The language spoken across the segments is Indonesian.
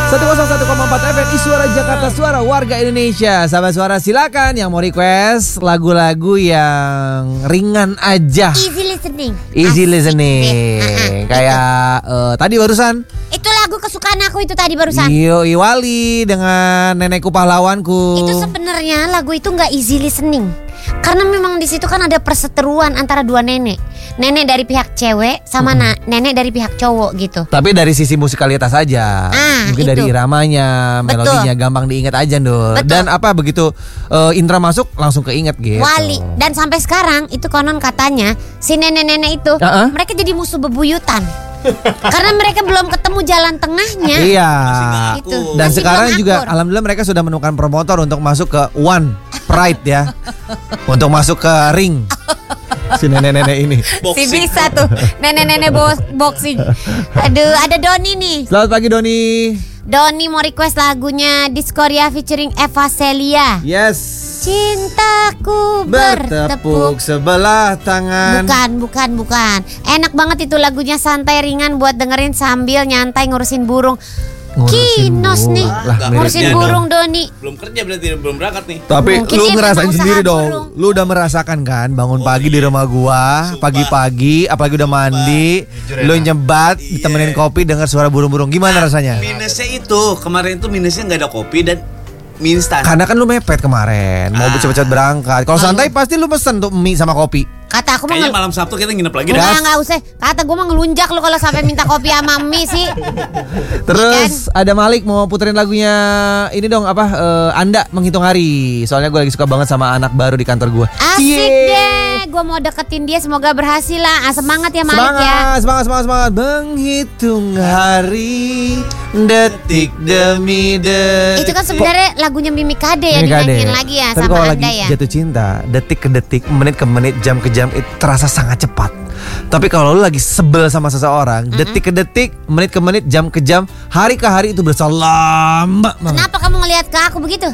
101,4 FM Suara Jakarta, suara warga Indonesia. Sahabat Suara, silakan yang mau request lagu-lagu yang ringan aja. Easy listening. Kayak tadi barusan. Itu lagu kesukaan aku itu tadi barusan. Iwali dengan Nenekku Pahlawanku. Itu sebenarnya lagu itu nggak easy listening. Karena memang di situ kan ada perseteruan antara dua nenek. Nenek dari pihak cewek sama nenek dari pihak cowok gitu. Tapi dari sisi musikalitas aja. Mungkin itu. Dari iramanya, melodinya gampang diingat aja, Ndul. Dan apa begitu Indra masuk langsung keinget gitu. Wali. Dan sampai sekarang itu konon katanya si nenek-nenek itu mereka jadi musuh bebuyutan. Karena mereka belum ketemu jalan tengahnya. Iya. Gitu. Dan masih sekarang juga alhamdulillah mereka sudah menemukan promotor untuk masuk ke One Pride ya. Untuk masuk ke ring. Si nenek-nenek ini. Si bisa tuh nenek-nenek boxing. Aduh, ada Doni nih. Selamat pagi Doni. Doni mau request lagunya Diskoria featuring Eva Celia. Yes. Cintaku bertepuk sebelah tangan. Bukan. Enak banget itu lagunya, santai ringan buat dengerin sambil nyantai ngurusin burung. Kinos nih ngurusin burung Doni. Belum kerja berarti, belum berangkat nih. Tapi mungkin lu ngerasain sendiri dong burung. Lu udah merasakan kan bangun pagi di rumah gua. Pagi-pagi apalagi udah mandi, lu nyebat ditemenin kopi dengar suara burung-burung. Gimana rasanya? Minusnya itu kemarin tuh minusnya nggak ada kopi dan mie instan. Karena kan lu mepet kemarin, mau cepet-cepet berangkat. Kalau santai pasti lu pesen tuh mie sama kopi. Kata aku kayaknya malam Sabtu kita nginep lagi. Nggak usah. Kata gue mah ngelunjak lu kalau sampai minta kopi sama mie sih. Terus ada Malik mau puterin lagunya ini dong apa Anda Menghitung Hari. Soalnya gue lagi suka banget sama anak baru di kantor gue. Asik deh. Gue mau deketin dia, semoga berhasil lah. Semangat ya Malik ya. Semangat. Menghitung hari, detik demi detik. Itu kan sebenarnya lagunya Mimi Kade ya, dinyanyiin lagi ya. Tapi sama kalau Anda lagi ya. jatuh cinta, detik ke detik, menit ke menit, jam ke jam itu terasa sangat cepat. Tapi kalau lu lagi sebel sama seseorang, detik ke detik, menit ke menit, jam ke jam, hari ke hari itu berasa lama. Kenapa kamu ngelihat ke aku begitu?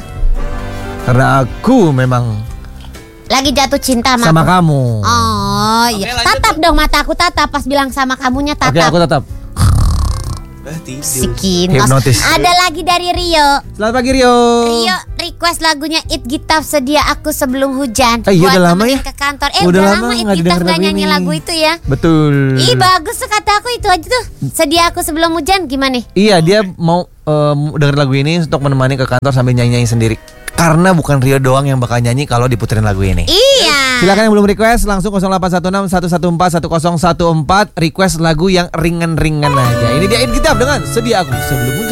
Karena aku memang lagi jatuh cinta sama kamu. Oh iya. Tatap dong mata aku, tatap pas bilang sama kamunya tatap. Oke, aku tatap. Si Kinos. Hipnotis. Ada lagi dari Rio. Selamat pagi Rio. Rio request lagunya It Gitaf Sedia Aku Sebelum Hujan. Iya buat udah lama ya. Ke kantor. Udah lama It Gitaf gak nyanyi lagu itu ya. Betul. Ih bagus kata aku itu aja tuh. Sedia Aku Sebelum Hujan gimana? Iya dia mau denger lagu ini untuk menemani ke kantor sambil nyanyi-nyanyi sendiri. Karena bukan Rio doang yang bakal nyanyi kalau diputerin lagu ini. Iya. Silakan yang belum request langsung 0816 114 1014 request lagu yang ringan-ringan aja. Ini dia It Gitaf dengan Sedia Aku Sebelum Hujan.